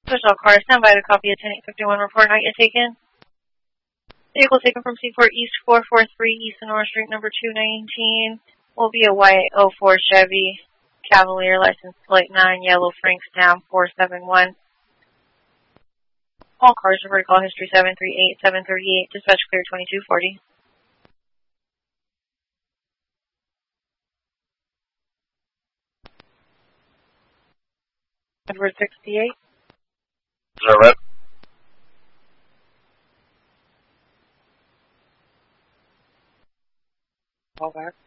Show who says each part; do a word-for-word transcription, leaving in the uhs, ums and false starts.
Speaker 1: Special car, stand by to copy a ten eight fifty-one report not yet taken. Vehicle taken from Seaport East four forty-three East and North Street, number two nineteen. Will be a white oh four Chevy Cavalier, license plate nine, yellow Frank Stamp four seven one. All cars are call history seven three eight, seven thirty-eight. Dispatch clear twenty-two forty. Edward sixty-eight.
Speaker 2: Zero red.
Speaker 1: Call back.